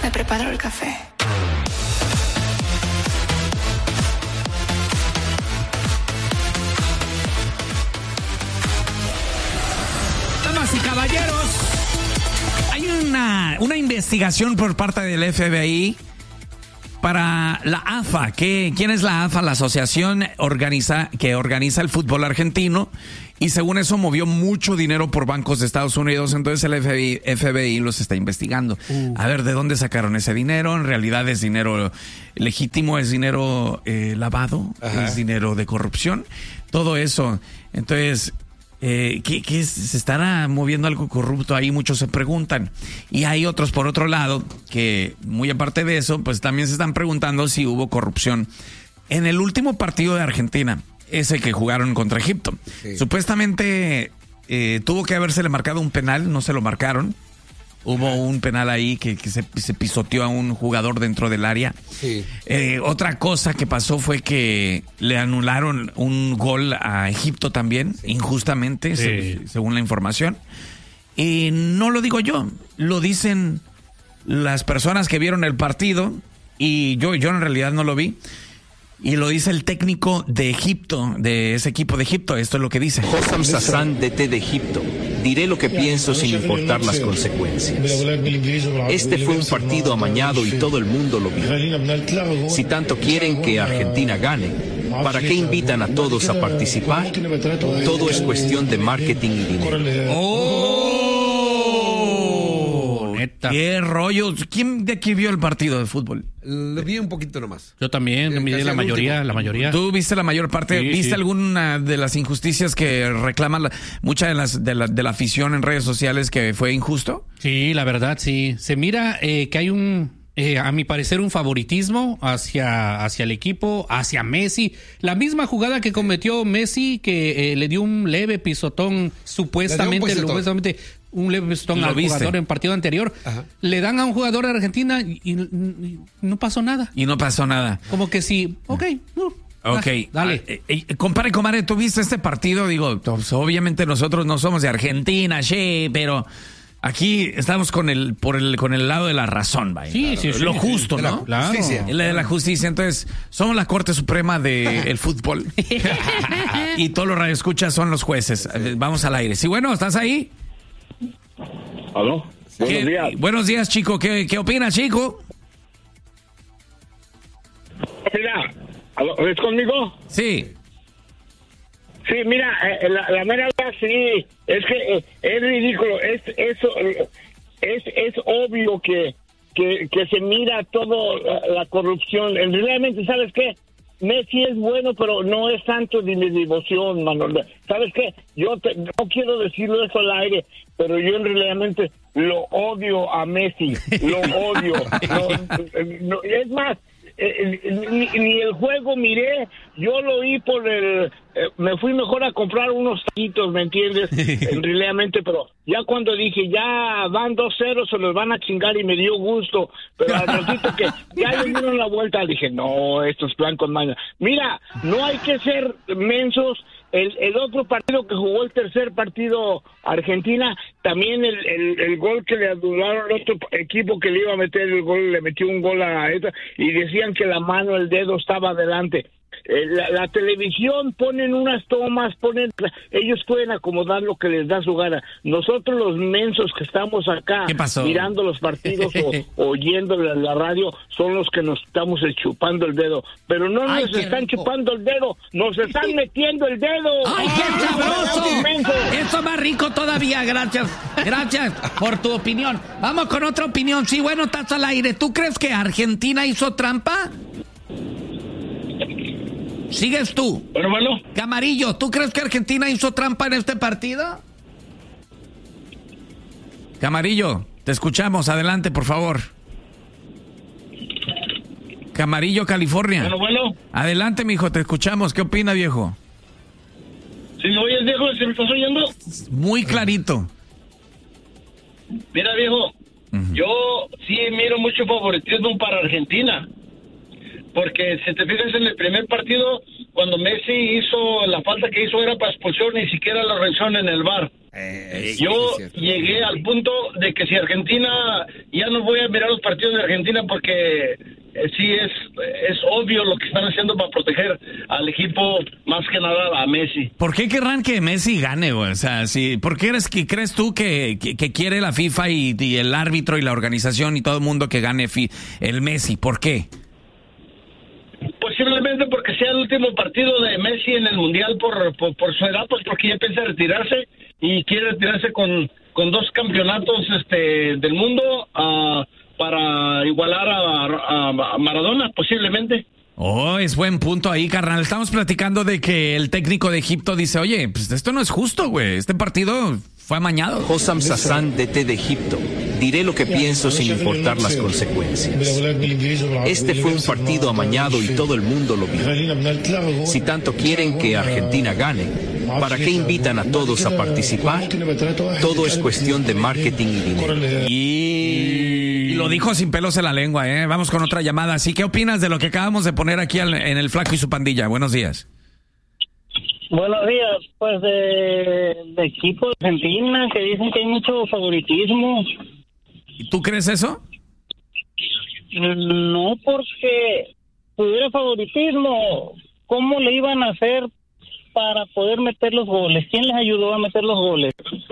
me preparo el café. Damas y caballeros, hay una investigación por parte del FBI para la AFA. ¿Quién es la AFA? La asociación que organiza el fútbol argentino, y según eso movió mucho dinero por bancos de Estados Unidos. Entonces el FBI los está investigando. A ver, ¿de dónde sacaron ese dinero? En realidad es dinero legítimo, es dinero lavado, es dinero de corrupción, todo eso. Entonces, ¿qué se estará moviendo algo corrupto ahí? Muchos se preguntan. Y hay otros, por otro lado, que muy aparte de eso, pues también se están preguntando si hubo corrupción en el último partido de Argentina, ese que jugaron contra Egipto. Sí. Supuestamente tuvo que habérsele marcado un penal, no se lo marcaron. Hubo un penal ahí que se pisoteó a un jugador dentro del área. Sí. Otra cosa que pasó fue que le anularon un gol a Egipto también, injustamente, según la información. Y no lo digo yo, lo dicen las personas que vieron el partido, y yo en realidad no lo vi. Y lo dice el técnico de Egipto, de ese equipo de Egipto. Esto es lo que dice. Hossam Sassane, DT de Egipto. Diré lo que pienso sin importar las consecuencias. Este fue un partido amañado y todo el mundo lo vio. Si tanto quieren que Argentina gane, ¿para qué invitan a todos a participar? Todo es cuestión de marketing y dinero. ¡Qué rollo! ¿Quién de aquí vio el partido de fútbol? Lo vi un poquito nomás. Yo también, vi la mayoría. ¿Tú viste la mayor parte? Sí, ¿viste alguna de las injusticias que reclaman mucha de la afición en redes sociales, que fue injusto? Sí, la verdad, sí. Se mira que hay a mi parecer, un favoritismo hacia el equipo, hacia Messi. La misma jugada que cometió Messi, que le dio un leve pisotón, supuestamente un leve pisotón al jugador en partido anterior. Ajá. Le dan a un jugador de Argentina y no pasó nada. Y no pasó nada. Como que sí, ok. Dale. Compadre, ¿tú viste este partido? Digo, pues, obviamente nosotros no somos de Argentina, pero aquí estamos con el lado de la razón, vaya. Sí, lo justo, ¿no? La justicia. La de la justicia. Entonces, somos la Corte Suprema del fútbol. Y todos los radioescuchas son los jueces. Vamos al aire. Sí, bueno, ¿estás ahí? ¿Aló? Buenos días. Buenos días, chico. ¿Qué opinas, chico? Mira, ¿es conmigo? Sí. Sí, mira, la mera verdad, sí, es que es ridículo, es obvio que se mira todo la corrupción. Realmente, ¿sabes qué? Messi es bueno, pero no es santo de mi devoción, mano. ¿Sabes qué? Yo no quiero decirlo eso al aire, pero yo realmente lo odio a Messi, lo odio. No, es más, ni el juego miré, yo lo oí me fui mejor a comprar unos taquitos, ¿me entiendes? Realmente, pero ya cuando dije, ya van 2-0, se los van a chingar, y me dio gusto, pero al ratito que ya le dieron la vuelta, dije, no, estos blancos maña. Mira, no hay que ser mensos. El otro partido que jugó, el tercer partido, Argentina, también el gol que le anularon al otro equipo que le iba a meter el gol, le metió un gol a esta, y decían que la mano, el dedo estaba adelante. La televisión ponen unas tomas, ellos pueden acomodar lo que les da su gana. Nosotros los mensos que estamos acá mirando los partidos o oyendo la radio son los que nos estamos chupando el dedo, pero no nos están chupando el dedo, nos están metiendo el dedo. ¡Ay, qué sabroso! Eso más rico todavía. Gracias por tu opinión. Vamos con otra opinión. Sí, bueno, estás al aire. ¿Tú crees que Argentina hizo trampa? ¿Sigues tú? Bueno. Camarillo, ¿tú crees que Argentina hizo trampa en este partido? Camarillo, te escuchamos. Adelante, por favor. Camarillo, California. Bueno. Adelante, mijo, te escuchamos. ¿Qué opina, viejo? ¿Sí me oyes, viejo? ¿Se me estás oyendo? Muy clarito. Mira, viejo, yo sí miro mucho favoritismo para Argentina. Porque si te fijas en el primer partido, cuando Messi hizo la falta que hizo era para expulsión, ni siquiera la revisaron en el VAR. Yo llegué al punto de que si Argentina ya no voy a mirar los partidos de Argentina porque sí es obvio lo que están haciendo para proteger al equipo, más que nada a Messi. ¿Por qué querrán que Messi gane, güey? O sea, ¿por qué crees tú que quiere la FIFA y el árbitro y la organización y todo el mundo que gane el Messi? ¿Por qué? Posiblemente porque sea el último partido de Messi en el Mundial por su edad, pues porque ya piensa retirarse y quiere retirarse con 2 campeonatos del mundo para igualar a Maradona, posiblemente. Oh, es buen punto ahí, carnal. Estamos platicando de que el técnico de Egipto dice, oye, pues esto no es justo, güey. Este partido fue amañado. Hossam Sassán, DT de Egipto. Diré lo que pienso sin importar las consecuencias. Este fue un partido amañado y todo el mundo lo vio. Si tanto quieren que Argentina gane, ¿para qué invitan a todos a participar? Todo es cuestión de marketing y dinero. Y lo dijo sin pelos en la lengua, ¿eh? Vamos con otra llamada. Así, ¿qué opinas de lo que acabamos de poner aquí en el Flaco y su pandilla? Buenos días. Buenos días, pues de equipo de Argentina que dicen que hay mucho favoritismo. ¿Y tú crees eso? No, porque si hubiera favoritismo, ¿cómo le iban a hacer para poder meter los goles? ¿Quién les ayudó a meter los goles?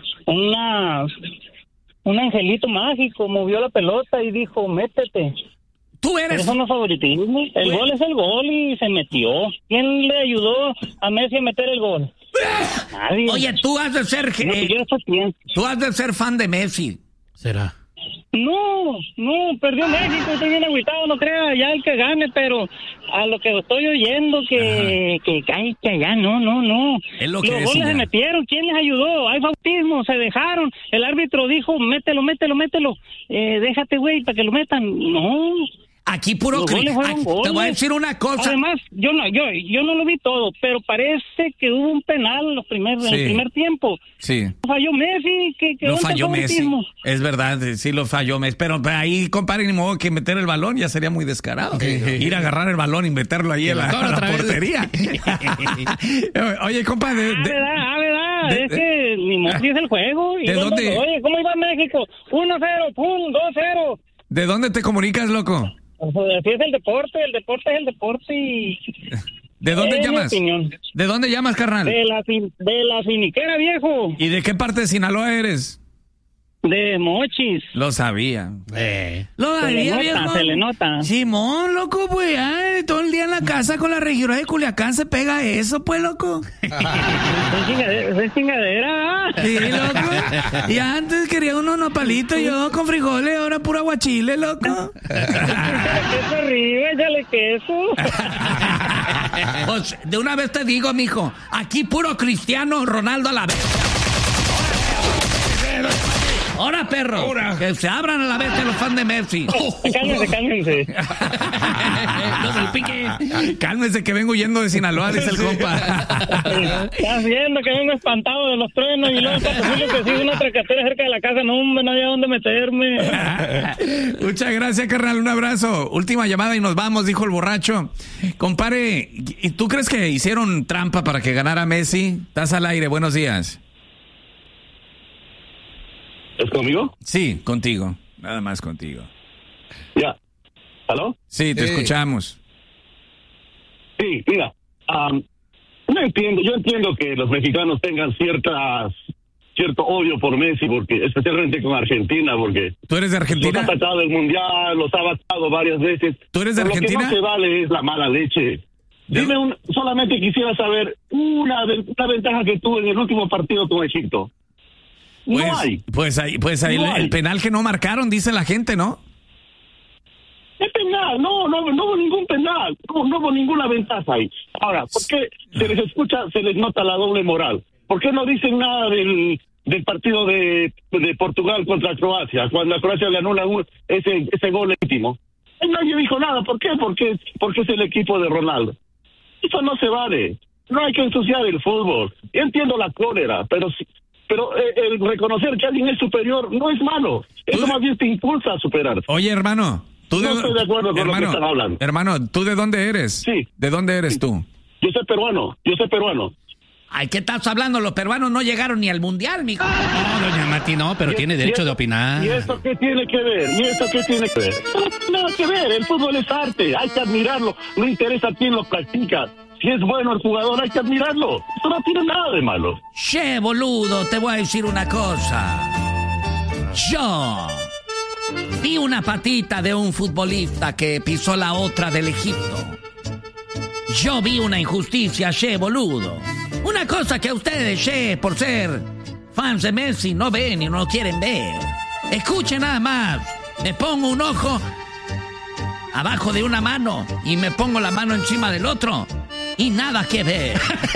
Un angelito mágico movió la pelota y dijo, métete. Tú eres... Eso no es favoritismo. El gol es el gol y se metió. ¿Quién le ayudó a Messi a meter el gol? Nadie. Oye, tú has de ser... tú has de ser fan de Messi. ¿Será? No, perdió México, estoy bien agüitado, no crea, ya el que gane, pero a lo que estoy oyendo que ya, no. Es lo los que goles se metieron, ¿quién les ayudó? Hay bautismo, se dejaron, el árbitro dijo, mételo, déjate, güey, para que lo metan, no. Aquí puro te voy a decir una cosa. Además, yo no lo vi todo, pero parece que hubo un penal en el primer tiempo. Sí. Falló Messi, lo falló Messi. Es verdad, sí lo falló Messi, pero ahí, compadre, ni modo que meter el balón, ya sería muy descarado. Ir a agarrar el balón y meterlo ahí a la portería. Oye, compadre. ¿verdad? Es que ni modo es el juego. ¿De dónde? Oye, ¿cómo iba México? 1-0, pum, 2-0. ¿De dónde te comunicas, loco? Así es el deporte es el deporte y... ¿De dónde llamas? ¿De dónde llamas, carnal? De la Finiquera, viejo. ¿Y de qué parte de Sinaloa eres? De Mochis. Lo sabía. Lo sabía, viejo. Se le nota. Simón, loco, pues, todo el día en la casa con la regidora de Culiacán se pega eso, pues, loco. Es chingadera. Sí, loco. Y antes quería unos nopalitos yo con frijoles, ahora puro aguachile, loco. Queso arriba, échale queso. Pues, de una vez te digo, mijo, aquí puro Cristiano Ronaldo a la vez. ¡Ahora, perro! ¡Ahora! Que se abran a la vez los fans de Messi. Cálmense. No se el pique. Cálmense que vengo huyendo de Sinaloa, dice el compa. Estás viendo que vengo espantado de los truenos y luego está posible que siga una tracatera cerca de la casa. No, hombre, no había dónde meterme. Muchas gracias, carnal. Un abrazo. Última llamada y nos vamos, dijo el borracho. Compare, ¿y tú crees que hicieron trampa para que ganara Messi? Estás al aire. Buenos días. ¿Es conmigo? Sí, contigo. Nada más contigo. Ya. ¿Aló? Sí, te escuchamos. Sí, mira. Yo entiendo que los mexicanos tengan cierto odio por Messi, porque especialmente con Argentina, porque... ¿Tú eres de Argentina? Los ha sacado del Mundial, los ha bajado varias veces. ¿Tú eres de Argentina? Lo que no se vale es la mala leche. Dime, solamente quisiera saber una ventaja que tuvo en el último partido con Egipto. No hay. Pues ahí el penal que no marcaron, dice la gente, ¿no? ¿Qué penal? No hubo ningún penal. No hubo ninguna ventaja ahí. Ahora, ¿por qué se les nota la doble moral? ¿Por qué no dicen nada del partido de Portugal contra Croacia, cuando a Croacia le anula ese gol último? Nadie dijo nada. ¿Por qué? Porque es el equipo de Ronaldo. Eso no se vale. No hay que ensuciar el fútbol. Yo entiendo la cólera, pero el reconocer que alguien es superior no es malo. Eso más bien te impulsa a superar. Oye, hermano, no estoy de acuerdo con lo que están hablando. Hermano, ¿tú de dónde eres? Sí. ¿De dónde eres tú? Yo soy peruano. Ay, ¿qué estás hablando? Los peruanos no llegaron ni al mundial, mijo. No, doña Mati, no, pero tiene derecho de opinar. ¿Y esto qué tiene que ver? No tiene nada que ver. El fútbol es arte. Hay que admirarlo. No interesa quién lo practica. Si es bueno el jugador, hay que admirarlo. Eso no tiene nada de malo. Che, boludo, te voy a decir una cosa. Yo vi una patita de un futbolista que pisó la otra del Egipto. Yo vi una injusticia, che, boludo. Una cosa que a ustedes, che, por ser fans de Messi, no ven y no quieren ver. Escuchen nada más. Me pongo un ojo abajo de una mano y me pongo la mano encima del otro. Y nada que ver.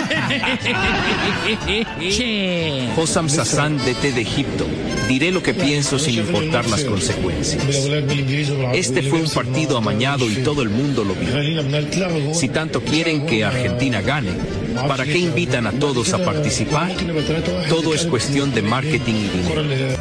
Che. Hossam Sassán, DT de Egipto. Diré lo que pienso sin importar las consecuencias. Este fue un partido amañado y todo el mundo lo vio. Si tanto quieren que Argentina gane, ¿para qué invitan a todos a participar? Todo es cuestión de marketing y dinero.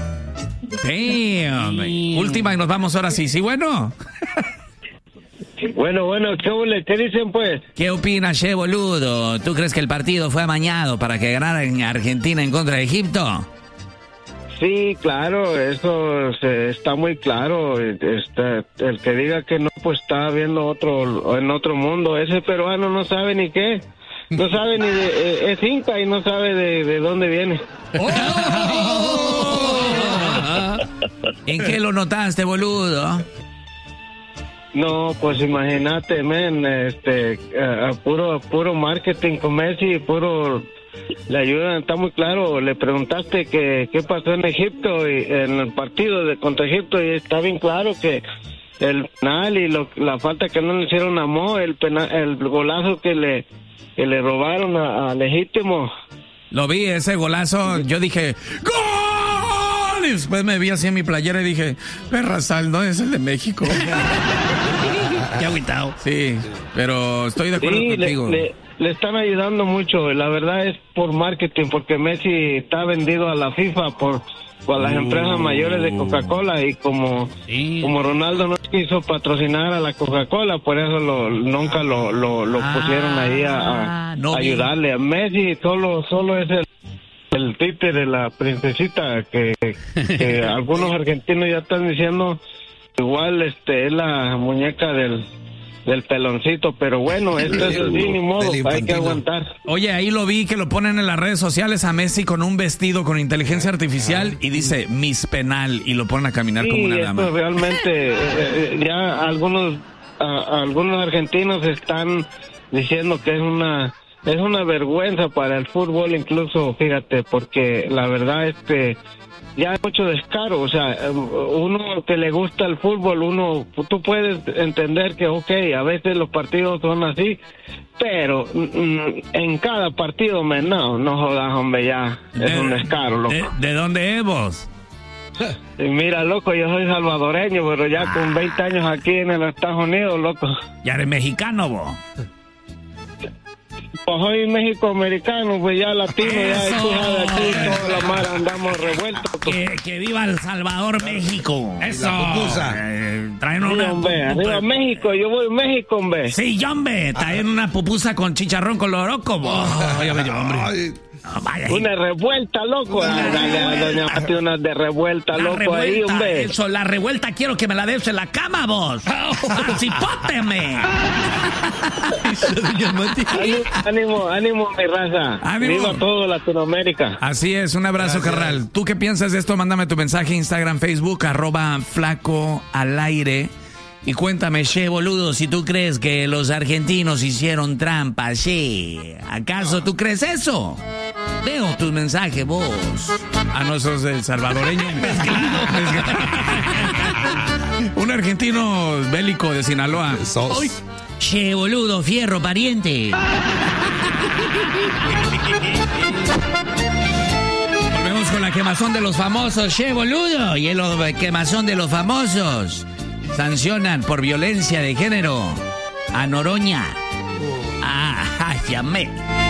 Damn. Última y nos vamos ahora sí. ¿Sí, bueno? Bueno, ¿qué dicen pues? ¿Qué opinas, che, boludo? ¿Tú crees que el partido fue amañado para que ganara en Argentina en contra de Egipto? Sí, claro, eso está muy claro. El que diga que no, pues está viendo en otro mundo. Ese peruano no sabe ni qué. No sabe ni de... es inca y no sabe de dónde viene. ¿En qué lo notaste, boludo? No, pues imagínate, men, puro marketing con Messi, puro le ayudan, está muy claro. Le preguntaste qué pasó en Egipto y en el partido contra Egipto y está bien claro que el penal y la falta que no le hicieron a Mo, el golazo que le robaron a Legítimo. Lo vi, ese golazo, yo dije ¡gol! Y después me vi así en mi playera y dije, Perrasal, no es el de México. Qué agüitado. Sí, pero estoy de acuerdo contigo. Le están ayudando mucho, la verdad es por marketing, porque Messi está vendido a la FIFA por las empresas mayores de Coca-Cola y como Ronaldo no quiso patrocinar a la Coca-Cola, por eso nunca lo pusieron ahí a ayudarle. A Messi solo es el títere de la princesita que algunos argentinos ya están diciendo igual es la muñeca del peloncito, pero bueno, esto es así, ni modo, hay que aguantar. Oye, ahí lo vi que lo ponen en las redes sociales a Messi con un vestido con inteligencia artificial y dice Miss Penal y lo ponen a caminar como una dama. Esto realmente ya algunos argentinos están diciendo que es una vergüenza para el fútbol, incluso, fíjate, porque la verdad es que ya hay mucho descaro. O sea, uno que le gusta el fútbol, tú puedes entender que a veces los partidos son así, pero en cada partido, no jodas, hombre, ya es un descaro, loco. ¿De dónde es vos? Mira, loco, yo soy salvadoreño, pero ya con 20 años aquí en los Estados Unidos, loco. ¿Ya eres mexicano vos? Pues soy mexicoamericano, pues ya latino, ya tú sabes, aquí toda la mar andamos revueltos. Pues. Que viva El Salvador, México. Eso. Traen una arriba México, yo voy a México, hombre. Sí, hombre, traen una pupusa con chicharrón con loroco, hombre. Una revuelta, loco. Doña Mati, una de revuelta, loco, revuelta, ahí, hombre. Eso, la revuelta quiero que me la des en la cama, vos. ¡Cipóteme! ánimo, mi raza. ¡Ánimo! ¡Viva todo Latinoamérica! Así es, un abrazo, carnal. ¿Tú qué piensas de esto? Mándame tu mensaje, Instagram, Facebook, @FlacoAlAire. Y cuéntame, che, boludo, si tú crees que los argentinos hicieron trampa, che. ¿Acaso tú crees eso? Veo tus mensajes, vos. No, sos el salvadoreño. Un argentino bélico de Sinaloa. ¡Uy! Che, boludo, fierro, pariente. Volvemos con la quemazón de los famosos, che, boludo. Y el quemazón de los famosos. Sancionan por violencia de género a Noroña. Llamé.